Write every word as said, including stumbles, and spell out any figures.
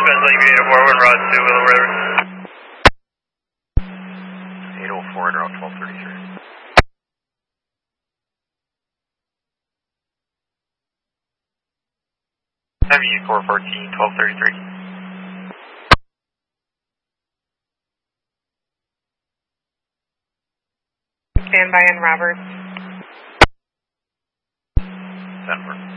Dispatch Lake eight oh four, one Rod two, Willow River. eight oh four, route twelve thirty-three. Heavy four fourteen, twelve thirty-three. Stand by on Roberts. Denver.